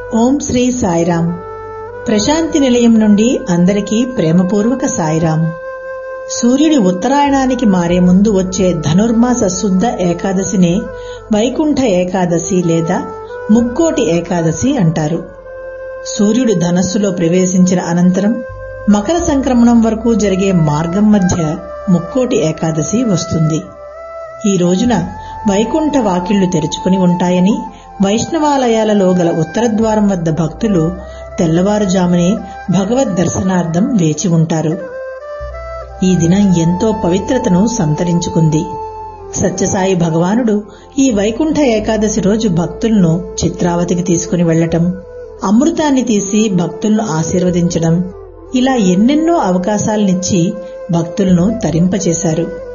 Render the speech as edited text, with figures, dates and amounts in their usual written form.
ఓం శ్రీ సాయిరాం. ప్రశాంతి నిలయం నుండి అందరికీ ప్రేమపూర్వక సాయిరాం. సూర్యుడి ఉత్తరాయణానికి మారే ముందు వచ్చే ధనుర్మాస శుద్ధ ఏకాదశినే వైకుంఠ ఏకాదశి లేదా ముక్కోటి ఏకాదశి అంటారు. సూర్యుడు ధనస్సులో ప్రవేశించిన అనంతరం మకర సంక్రమణం వరకు జరిగే మార్గం మధ్య ముక్కోటి ఏకాదశి వస్తుంది. ఈ రోజున వైకుంఠ వాకిళ్లు తెరుచుకుని ఉంటాయని వైష్ణవాలయాలలో గల ఉత్తరద్వారం వద్ద భక్తులు తెల్లవారుజామునే భగవద్ దర్శనార్థం వేచి ఉంటారు. ఈ దినం ఎంతో పవిత్రతను సంతరించుకుంది. సత్యసాయి భగవానుడు ఈ వైకుంఠ ఏకాదశి రోజు భక్తులను చిత్రావతికి తీసుకుని వెళ్లటం, అమృతాన్ని తీసి భక్తులను ఆశీర్వదించడం, ఇలా ఎన్నెన్నో అవకాశాలనిచ్చి భక్తులను తరింపచేశారు.